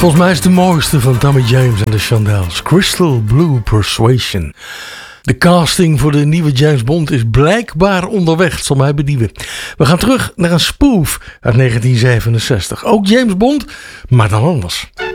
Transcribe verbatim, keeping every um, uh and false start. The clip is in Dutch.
Volgens mij is het de mooiste van Tommy James en de Chandels. Crystal Blue Persuasion. De casting voor de nieuwe James Bond is blijkbaar onderweg. Het zal mij bedieven. We gaan terug naar een spoof uit negentien zevenenzestig. Ook James Bond, maar dan anders.